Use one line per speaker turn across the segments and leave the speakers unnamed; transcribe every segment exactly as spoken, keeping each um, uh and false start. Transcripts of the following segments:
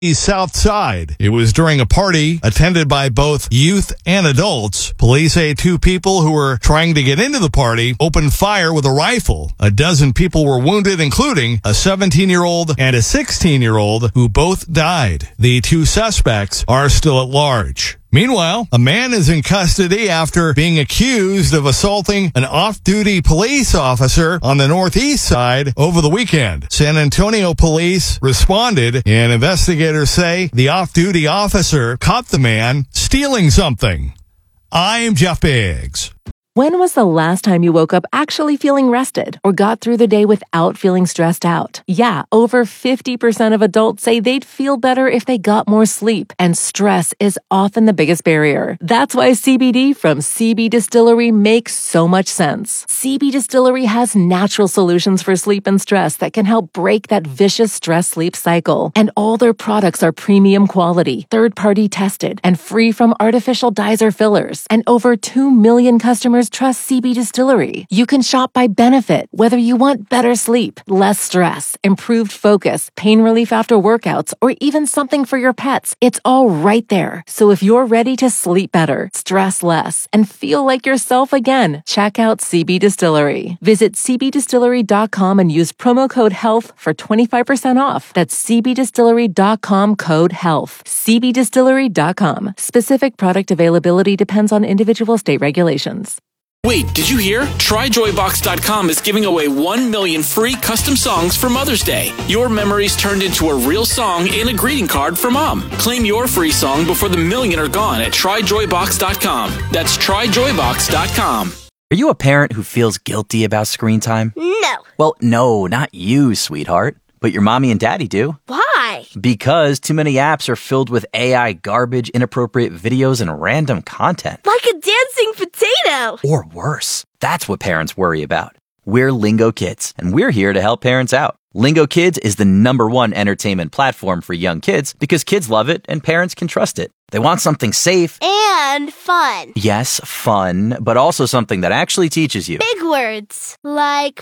South Side. It was during a party attended by both youth and adults. Police say two people who were trying to get into the party opened fire with a rifle. A dozen people were wounded, including a seventeen-year-old and a sixteen-year-old who both died. The two suspects are still at large. Meanwhile, a man is in custody after being accused of assaulting an off-duty police officer on the northeast side over the weekend. San Antonio police responded, and investigators say the off-duty officer caught the man stealing something. I'm Jeff Biggs.
When was the last time you woke up actually feeling rested or got through the day without feeling stressed out? Yeah, over fifty percent of adults say they'd feel better if they got more sleep, and stress is often the biggest barrier. That's why C B D from C B Distillery makes so much sense. C B Distillery has natural solutions for sleep and stress that can help break that vicious stress-sleep cycle. And all their products are premium quality, third-party tested, and free from artificial dyes or fillers. And over two million customers trust C B Distillery. You can shop by benefit, whether you want better sleep, less stress, improved focus, pain relief after workouts, or even something for your pets. It's all right there. So if you're ready to sleep better, stress less, and feel like yourself again, check out C B Distillery. Visit c b distillery dot com and use promo code HEALTH for twenty-five percent off. That's c b distillery dot com code HEALTH. c b distillery dot com. Specific product availability depends on individual state regulations.
Wait, did you hear? Try joy box dot com is giving away one million free custom songs for Mother's Day. Your memories turned into a real song and a greeting card for Mom. Claim your free song before the million are gone at try joy box dot com. That's try joy box dot com.
Are you a parent who feels guilty about screen time?
No.
Well, no, not you, sweetheart. But your mommy and daddy do.
Why?
Because too many apps are filled with A I garbage, inappropriate videos, and random content.
Like a dancing potato.
Or worse. That's what parents worry about. We're Lingo Kids, and we're here to help parents out. Lingo Kids is the number one entertainment platform for young kids because kids love it and parents can trust it. They want something safe.
And fun.
Yes, fun, but also something that actually teaches you.
Big words. Like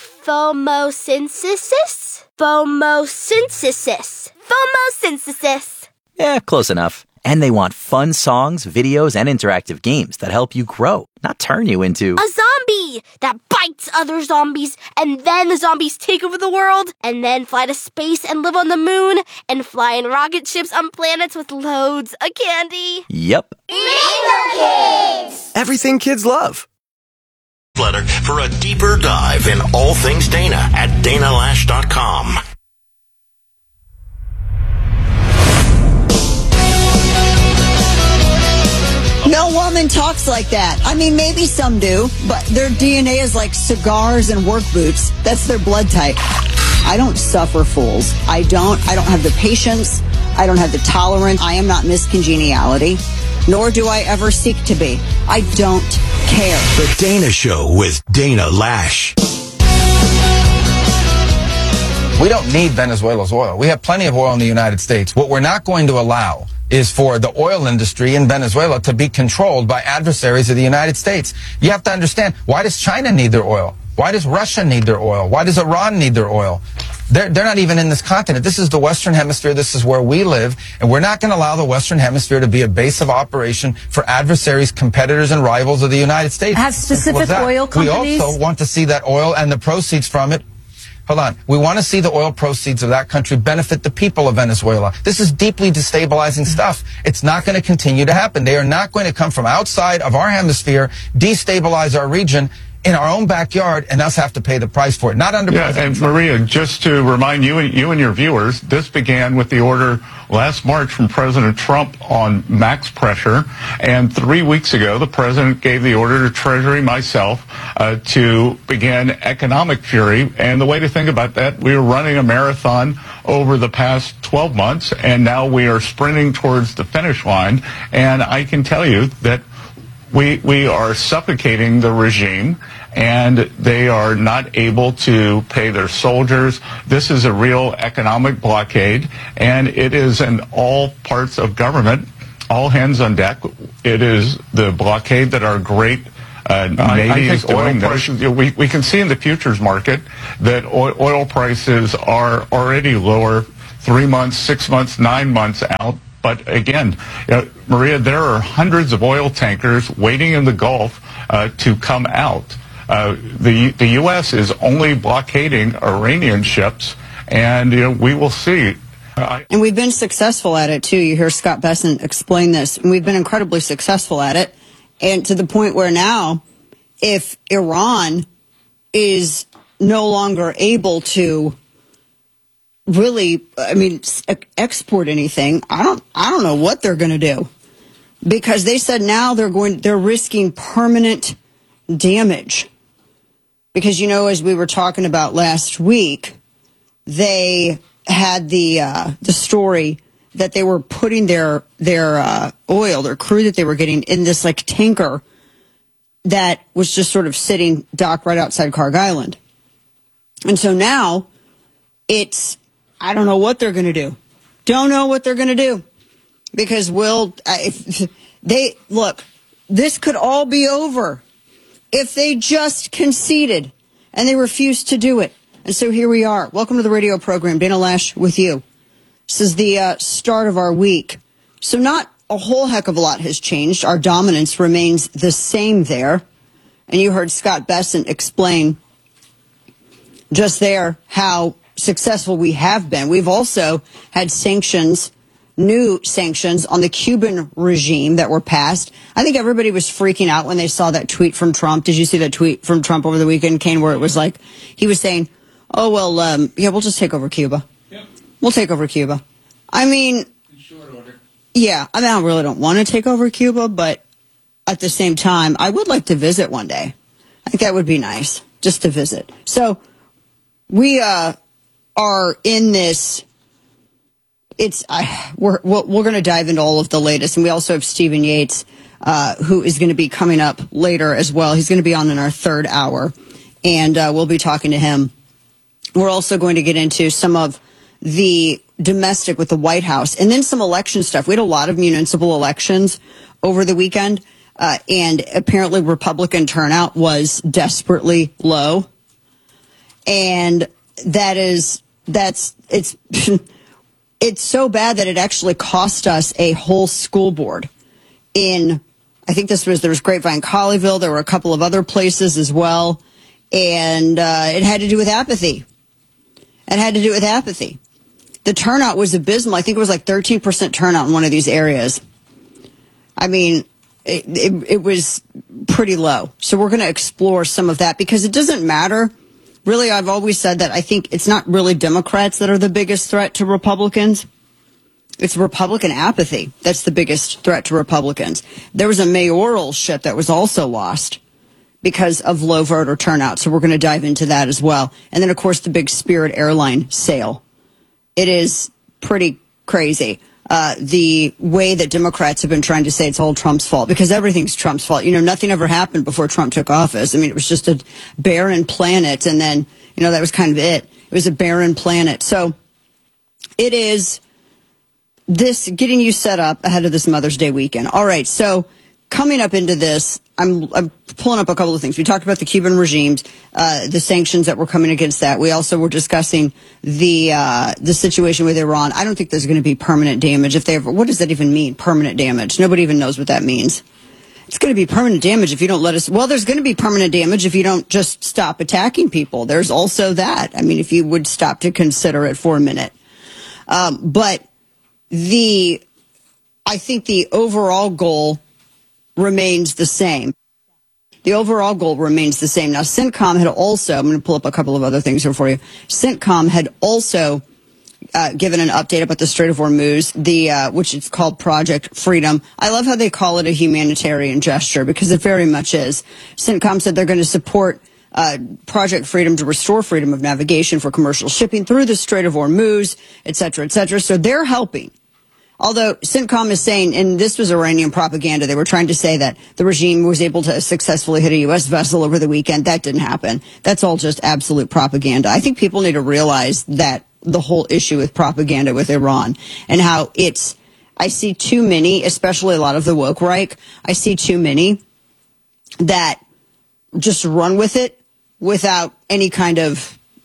phomosynthesis? Phomosynthesis. Phomosynthesis.
Yeah, close enough. And they want fun songs, videos, and interactive games that help you grow, not turn you into
a zombie that bites other zombies, and then the zombies take over the world, and then fly to space and live on the moon, and fly in rocket ships on planets with loads of candy.
Yep.
Lingo Kids!
Everything kids love.
Letter for a deeper dive in all things Dana at dana lash dot com.
No woman talks like that. I mean, maybe some do, but their D N A is like cigars and work boots. That's their blood type. I don't suffer fools. I don't. I don't have the patience. I don't have the tolerance. I am not Miss Congeniality, nor do I ever seek to be. I don't care.
The Dana Show with Dana Lash.
We don't need Venezuela's oil. We have plenty of oil in the United States. What we're not going to allow is for the oil industry in Venezuela to be controlled by adversaries of the United States. You have to understand, why does China need their oil? Why does Russia need their oil? Why does Iran need their oil? They're, they're not even in this continent. This is the Western Hemisphere. This is where we live. And we're not going to allow the Western Hemisphere to be a base of operation for adversaries, competitors, and rivals of the United States.
Have specific oil companies?
We also want to see that oil and the proceeds from it. Hold on. We want to see the oil proceeds of that country benefit the people of Venezuela. This is deeply destabilizing stuff. It's not going to continue to happen. They are not going to come from outside of our hemisphere, destabilize our region in our own backyard, and us have to pay the price for it. Not under
yeah,
President
and
Trump.
Maria, just to remind you and you and your viewers, this began with the order last March from President Trump on max pressure, and three weeks ago, the president gave the order to Treasury, myself, uh, to begin economic fury. And the way to think about that, we were running a marathon over the past twelve months, and now we are sprinting towards the finish line. And I can tell you that We we are suffocating the regime, and they are not able to pay their soldiers. This is a real economic blockade, and it is in all parts of government, all hands on deck. It is the blockade that our great uh, Navy is doing. Prices, you know, we, we can see in the futures market that oil, oil prices are already lower three months, six months, nine months out. But again, uh, Maria, there are hundreds of oil tankers waiting in the Gulf uh, to come out. Uh, the the U S is only blockading Iranian ships, and you know, we will see. Uh,
and we've been successful at it, too. You hear Scott Bessent explain this. And we've been incredibly successful at it. And to the point where now, if Iran is no longer able to really, I mean, export anything, I don't, I don't know what they're going to do. Because they said now they're going, they're risking permanent damage. Because, you know, as we were talking about last week, they had the uh, the story that they were putting their their uh, oil, their crude that they were getting in this like tanker that was just sort of sitting docked right outside Carg Island. And so now it's, I don't know what they're going to do. Don't know what they're going to do. Because we'll, if they, look, this could all be over if they just conceded and they refused to do it. And so here we are. Welcome to the radio program. Dana Loesch with you. This is the uh, start of our week. So not a whole heck of a lot has changed. Our dominance remains the same there. And you heard Scott Bessent explain just there how successful we have been. We've also had sanctions, new sanctions on the Cuban regime that were passed. I think everybody was freaking out when they saw that tweet from Trump. Did you see that tweet from Trump over the weekend, Kane, where it was like, he was saying, oh, well, um, yeah, we'll just take over Cuba. Yep. We'll take over Cuba. I mean, in short order. Yeah, I mean, I really don't want to take over Cuba, but at the same time, I would like to visit one day. I think that would be nice, just to visit. So we uh, are in this. It's I, we're we're going to dive into all of the latest, and we also have Stephen Yates, uh, who is going to be coming up later as well. He's going to be on in our third hour, and uh, we'll be talking to him. We're also going to get into some of the domestic with the White House, and then some election stuff. We had a lot of municipal elections over the weekend, uh, and apparently Republican turnout was desperately low, and that is that's it's. It's so bad that it actually cost us a whole school board in, I think this was, there was Grapevine, Colleyville. There were a couple of other places as well. And uh, it had to do with apathy. It had to do with apathy. The turnout was abysmal. I think it was like thirteen percent turnout in one of these areas. I mean, it, it, it was pretty low. So we're going to explore some of that because it doesn't matter. Really, I've always said that I think it's not really Democrats that are the biggest threat to Republicans. It's Republican apathy that's the biggest threat to Republicans. There was a mayoralship that was also lost because of low voter turnout. So we're going to dive into that as well. And then, of course, the big Spirit airline sale. It is pretty crazy. Uh, the way that Democrats have been trying to say it's all Trump's fault, because everything's Trump's fault. You know, nothing ever happened before Trump took office. I mean, it was just a barren planet. And then, you know, that was kind of it. It was a barren planet. So it is this getting you set up ahead of this Mother's Day weekend. All right. So coming up into this, I'm, I'm pulling up a couple of things. We talked about the Cuban regimes, uh, the sanctions that were coming against that. We also were discussing the uh, the situation with Iran. I don't think there's going to be permanent damage. If they ever, what does that even mean? Permanent damage. Nobody even knows what that means. It's going to be permanent damage if you don't let us. Well, there's going to be permanent damage if you don't just stop attacking people. There's also that. I mean, if you would stop to consider it for a minute. Um, but the, I think the overall goal remains the same. The overall goal remains the same. Now, CENTCOM had also, I'm going to pull up a couple of other things here for you. CENTCOM had also uh, given an update about the Strait of Hormuz, the uh, which is called Project Freedom. I love how they call it a humanitarian gesture because it very much is. CENTCOM said they're going to support uh, Project Freedom to restore freedom of navigation for commercial shipping through the Strait of Hormuz, et cetera, et cetera. So they're helping. Although CENTCOM is saying, and this was Iranian propaganda, they were trying to say that the regime was able to successfully hit a U S vessel over the weekend. That didn't happen. That's all just absolute propaganda. I think people need to realize that the whole issue with propaganda with Iran and how it's, I see too many, especially a lot of the woke Reich, I see too many that just run with it without any kind of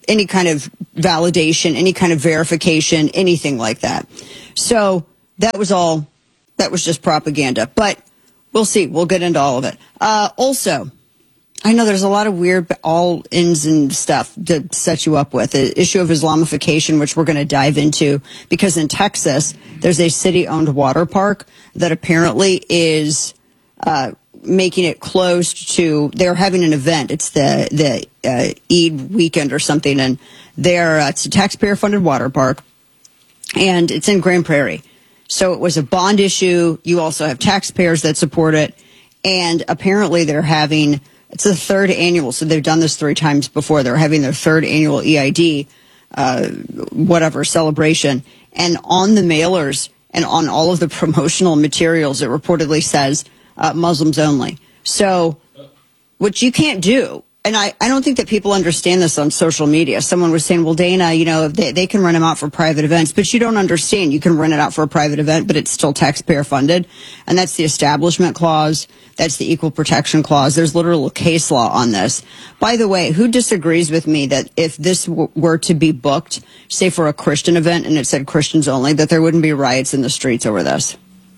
any kind of validation, any kind of verification, anything like that. So that was all, that was just propaganda. But we'll see. We'll get into all of it. Uh, also, I know there's a lot of weird all-ins and stuff to set you up with. The issue of Islamification, which we're going to dive into, because in Texas, there's a city-owned water park that apparently is uh, making it closed to, they're having an event. It's the, the uh, Eid weekend or something, and they're, uh, it's a taxpayer-funded water park, and it's in Grand Prairie. So it was a bond issue. You also have taxpayers that support it, and apparently they're having... It's the third annual, so they've done this three times before. They're having their third annual E I D, uh, whatever, celebration. And on the mailers and on all of the promotional materials, it reportedly says uh, Muslims only. So, which you can't do. And I, I don't think that people understand this on social media. Someone was saying, well, Dana, you know, they, they can rent them out for private events, but you don't understand. You can rent it out for a private event, but it's still taxpayer funded. And that's the Establishment Clause. That's the Equal Protection Clause. There's literal case law on this. By the way, who disagrees with me that if this w- were to be booked, say for a Christian event, and it said Christians only, that there wouldn't be riots in the streets over this?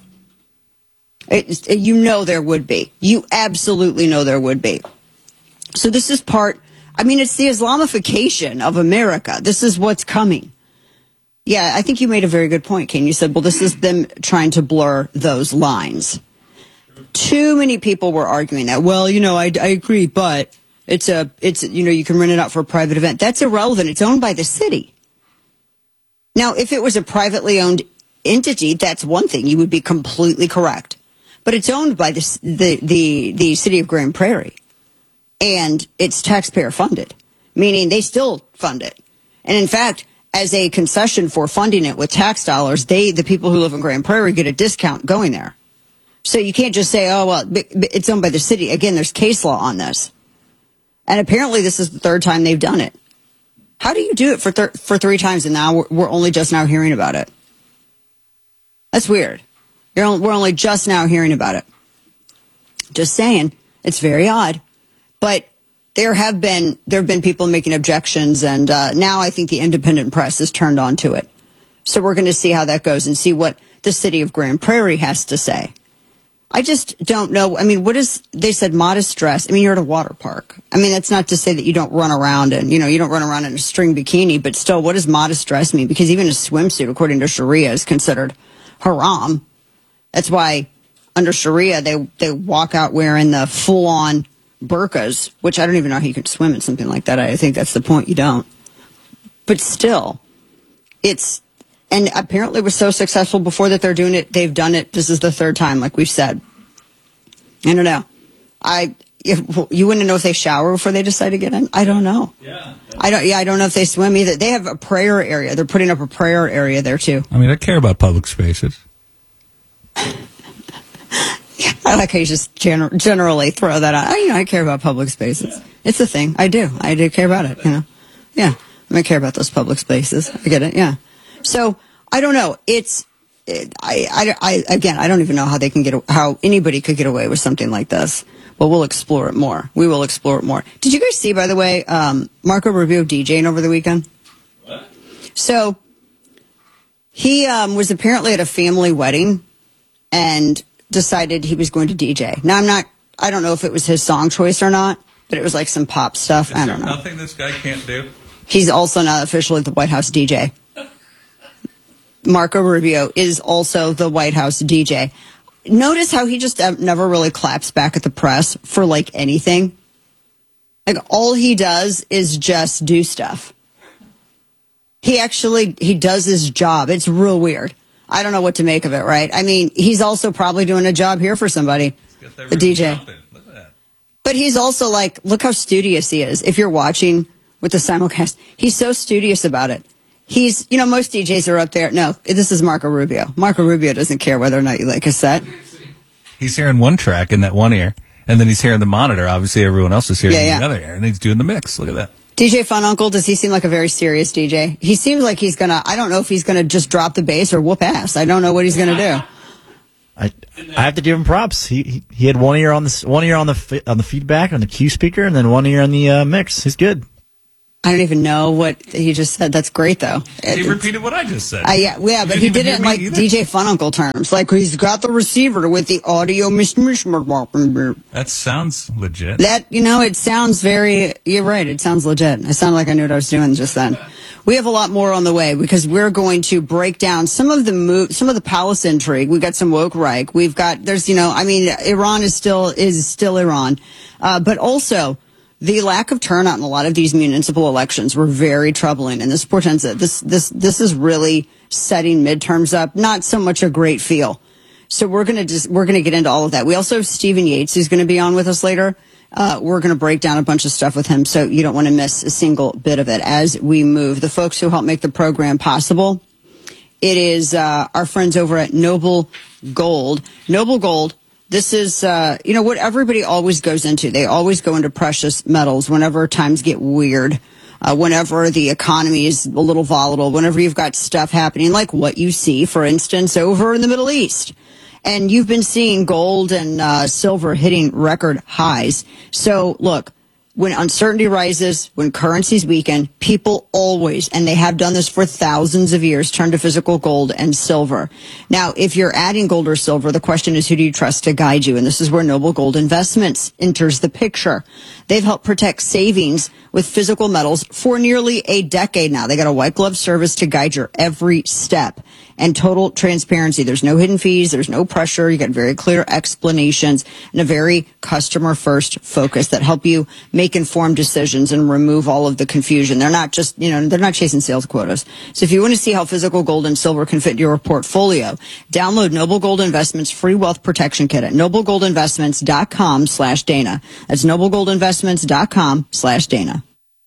It, it, you know there would be. You absolutely know there would be. So this is part, I mean, it's the Islamification of America. This is what's coming. Yeah, I think you made a very good point, Kane. You said, well, this is them trying to blur those lines. Too many people were arguing that. Well, you know, I, I agree, but it's a, it's, you know, you can rent it out for a private event. That's irrelevant. It's owned by the city. Now, if it was a privately owned entity, that's one thing. You would be completely correct. But it's owned by the, the, the, the city of Grand Prairie. And it's taxpayer funded, meaning they still fund it. And in fact, as a concession for funding it with tax dollars, they, the people who live in Grand Prairie, get a discount going there. So you can't just say, oh, well, it's owned by the city. Again, there's case law on this. And apparently this is the third time they've done it. How do you do it for thir- for three times and now we're, we're only just now hearing about it? That's weird. You're only, we're only just now hearing about it. Just saying, it's very odd. But there have been there have been people making objections, and uh, now I think the independent press is turned on to it. So we're going to see how that goes and see what the city of Grand Prairie has to say. I just don't know. I mean, what is, they said modest dress. I mean, you're at a water park. I mean, that's not to say that you don't run around and, you know, you don't run around in a string bikini, but still, what does modest dress mean? Because even a swimsuit, according to Sharia, is considered haram. That's why under Sharia, they, they walk out wearing the full-on burqas, which I don't even know how you can swim in something like that. I think that's the point. You don't. But still, it's, and apparently it was so successful before that they're doing it. They've done it. This is the third time, like we've said. I don't know. I, if, you wouldn't know if they shower before they decide to get in. I don't know. Yeah. I don't, yeah, I don't know if they swim either. They have a prayer area. They're putting up a prayer area there too.
I mean, I care about public spaces.
I like how you just gener- generally throw that out. I, you know, I care about public spaces. It's a thing. I do. I do care about it, you know. Yeah. I care about those public spaces. I get it, yeah. So, I don't know. It's, it, I, I, I, again, I don't even know how they can get, how anybody could get away with something like this. But we'll explore it more. We will explore it more. Did you guys see, by the way, um, Marco Rubio DJing over the weekend? What? So, he um, was apparently at a family wedding and decided he was going to D J. Now, I'm not, I don't know if it was his song choice or not, but it was like some pop stuff.
Is
I don't know.
Nothing this guy can't do?
He's also not officially the White House D J. Marco Rubio is also the White House D J. Notice how he just uh, never really claps back at the press for like anything. Like all he does is just do stuff. He actually, he does his job. It's real weird. I don't know what to make of it, right? I mean, he's also probably doing a job here for somebody, the D J.
Look at that.
But he's also like, look how studious he is. If you're watching with the simulcast, he's so studious about it. He's, you know, most D Js are up there. No, this is Marco Rubio. Marco Rubio doesn't care whether or not you like a set.
He's hearing one track in that one ear, and then he's hearing the monitor. Obviously, everyone else is hearing
yeah, yeah.
the other ear, and he's doing the mix. Look at that.
D J Fun Uncle, does he seem like a very serious D J? He seems like he's going to, I don't know if he's going to just drop the bass or whoop ass. I don't know what he's going to do.
I I have to give him props. He he, he had one ear on the one ear on the on the feedback on the cue speaker, and then one ear on the uh, mix. He's good.
I don't even know what he just said. That's great, though.
He it, repeated what I just said.
Uh, yeah, yeah, but he did it in like either. D J Fununcle terms. Like he's got the receiver with the audio.
That sounds legit.
That, you know, it sounds very, you're right. It sounds legit. I sound like I knew what I was doing just then. We have a lot more on the way because we're going to break down some of the move, some of the palace intrigue. We've got some woke Reich. We've got, there's, you know, I mean, Iran is still, is still Iran. Uh, but also, the lack of turnout in a lot of these municipal elections were very troubling, and this portends that this this this is really setting midterms up not so much a great feel. So we're gonna just we're gonna get into all of that. We also have Stephen Yates who's going to be on with us later. Uh, we're going to break down a bunch of stuff with him, so you don't want to miss a single bit of it as we move. The folks who help make the program possible, it is uh, our friends over at Noble Gold. Noble Gold. This is, uh, you know, what everybody always goes into. They always go into precious metals whenever times get weird, uh, whenever the economy is a little volatile, whenever you've got stuff happening like what you see, for instance, over in the Middle East. And you've been seeing gold and uh, silver hitting record highs. So, look, when uncertainty rises, when currencies weaken, people always, and they have done this for thousands of years, turn to physical gold and silver. Now, if you're adding gold or silver, the question is, who do you trust to guide you? And this is where Noble Gold Investments enters the picture. They've helped protect savings with physical metals for nearly a decade now. They got a white glove service to guide your every step and total transparency. There's no hidden fees. There's no pressure. You got very clear explanations and a very customer first focus that help you make informed decisions and remove all of the confusion. They're not just, you know, they're not chasing sales quotas. So if you want to see how physical gold and silver can fit your portfolio, download Noble Gold Investments free wealth protection kit at noblegoldinvestments.com slash Dana. That's noblegoldinvestments.com slash Dana.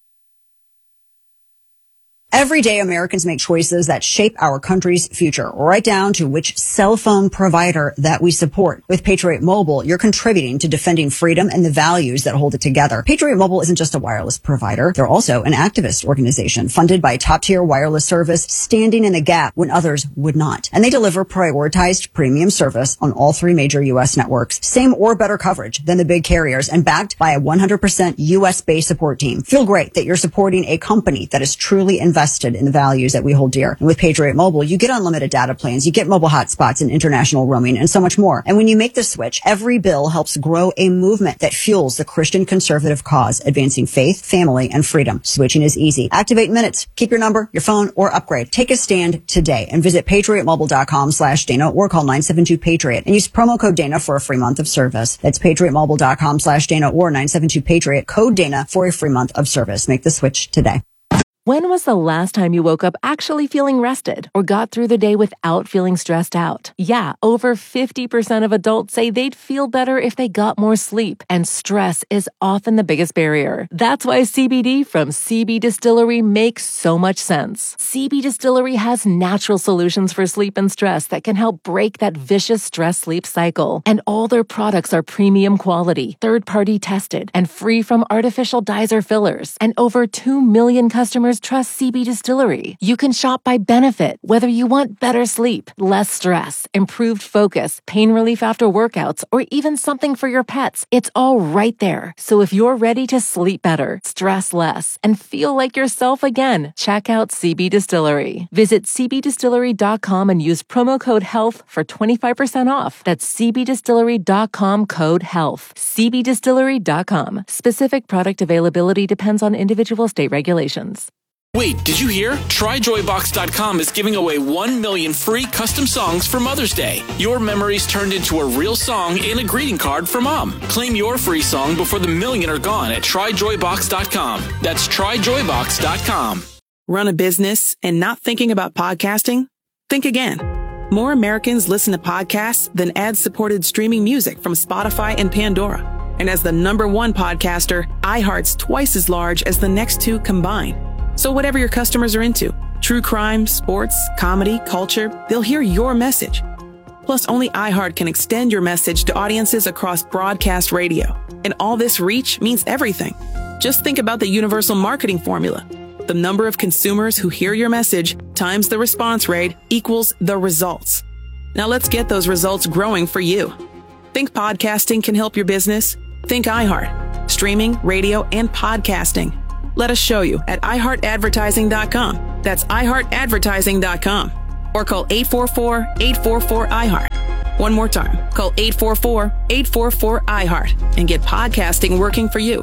Every day, Americans make choices that shape our country's future, right down to which cell phone provider that we support. With Patriot Mobile, you're contributing to defending freedom and the values that hold it together. Patriot Mobile isn't just a wireless provider. They're also an activist organization funded by a top-tier wireless service, standing in the gap when others would not. And they deliver prioritized premium service on all three major U S networks. Same or better coverage than the big carriers and backed by a one hundred percent U S-based support team. Feel great that you're supporting a company that is truly invested invested in the values that we hold dear. And with Patriot Mobile, you get unlimited data plans, you get mobile hotspots and international roaming, and so much more. And when you make the switch, every bill helps grow a movement that fuels the Christian conservative cause, advancing faith, family, and freedom. Switching is easy. Activate minutes. Keep your number, your phone, or upgrade. Take a stand today and visit patriotmobile.com slash Dana or call nine seven two Patriot and use promo code Dana for a free month of service. That's patriotmobile.com slash Dana or nine seven two Patriot, code Dana for a free month of service. Make the switch today.
When was the last time you woke up actually feeling rested or got through the day without feeling stressed out? Yeah, over fifty percent of adults say they'd feel better if they got more sleep, and stress is often the biggest barrier. That's why C B D from C B Distillery makes so much sense. C B Distillery has natural solutions for sleep and stress that can help break that vicious stress-sleep cycle. And all their products are premium quality, third-party tested, and free from artificial dyes or fillers. And over two million customers trust C B Distillery. You can shop by benefit, whether you want better sleep, less stress, improved focus, pain relief after workouts, or even something for your pets. It's all right there. So if you're ready to sleep better, stress less, and feel like yourself again, check out C B Distillery. Visit c b distillery dot com and use promo code HEALTH for twenty-five percent off. That's c b distillery dot com code HEALTH. c b distillery dot com. Specific product availability depends on individual state regulations.
Wait, did you hear? try joy box dot com is giving away one million free custom songs for Mother's Day. Your memories turned into a real song and a greeting card for Mom. Claim your free song before the million are gone at try joy box dot com. That's try joy box dot com.
Run a business and not thinking about podcasting? Think again. More Americans listen to podcasts than ad-supported streaming music from Spotify and Pandora. And as the number one podcaster, iHeart's twice as large as the next two combined. So whatever your customers are into, true crime, sports, comedy, culture, they'll hear your message. Plus, only iHeart can extend your message to audiences across broadcast radio. And all this reach means everything. Just think about the universal marketing formula. The number of consumers who hear your message times the response rate equals the results. Now let's get those results growing for you. Think podcasting can help your business? Think iHeart. Streaming, radio, and podcasting. Let us show you at i heart advertising dot com. That's i heart advertising dot com. Or call eight four four, eight four four, I heart. One more time, call eight four four, eight four four, I heart and get podcasting working for you.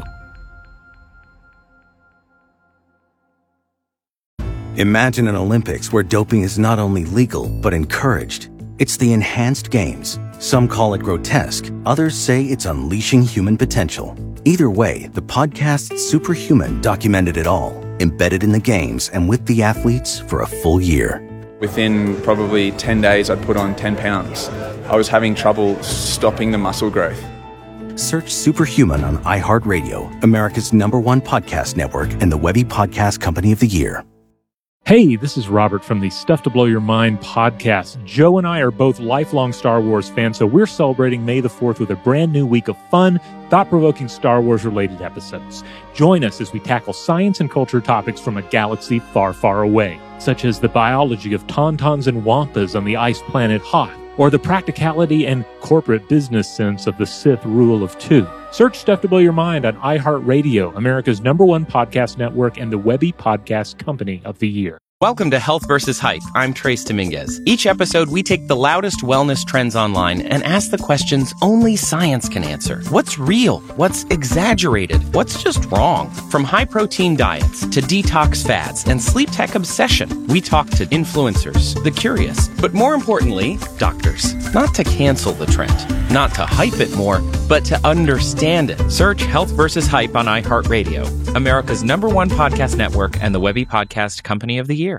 Imagine an Olympics where doping is not only legal, but encouraged. It's the Enhanced Games. Some call it grotesque. Others say it's unleashing human potential. Either way, the podcast Superhuman documented it all, embedded in the games and with the athletes for a full year.
Within probably ten days, I'd put on ten pounds. I was having trouble stopping the muscle growth.
Search Superhuman on iHeartRadio, America's number one podcast network and the Webby Podcast Company of the Year.
Hey, this is Robert from the Stuff to Blow Your Mind podcast. Joe and I are both lifelong Star Wars fans, so we're celebrating May the fourth with a brand new week of fun, thought-provoking Star Wars-related episodes. Join us as we tackle science and culture topics from a galaxy far, far away, such as the biology of tauntauns and wampas on the ice planet Hoth, or the practicality and corporate business sense of the Sith rule of two. Search Stuff to Blow Your Mind on iHeartRadio, America's number one podcast network and the Webby Podcast Company of the Year.
Welcome to Health versus Hype. I'm Trace Dominguez. Each episode, we take the loudest wellness trends online and ask the questions only science can answer. What's real? What's exaggerated? What's just wrong? From high-protein diets to detox fads and sleep tech obsession, we talk to influencers, the curious, but more importantly, doctors. Not to cancel the trend, not to hype it more, but to understand it. Search Health versus Hype on iHeartRadio, America's number one podcast network and the Webby Podcast Company of the Year.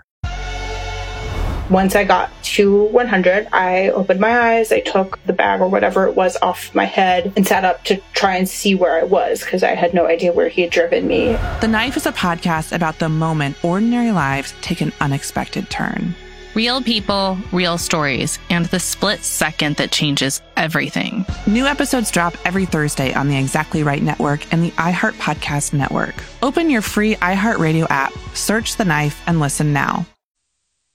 Once I got to one hundred, I opened my eyes, I took the bag or whatever it was off my head and sat up to try and see where I was because I had no idea where he had driven me.
The Knife is a podcast about the moment ordinary lives take an unexpected turn.
Real people, real stories, and the split second that changes everything.
New episodes drop every Thursday on the Exactly Right Network and the iHeart Podcast Network. Open your free iHeartRadio app, search The Knife, and listen now.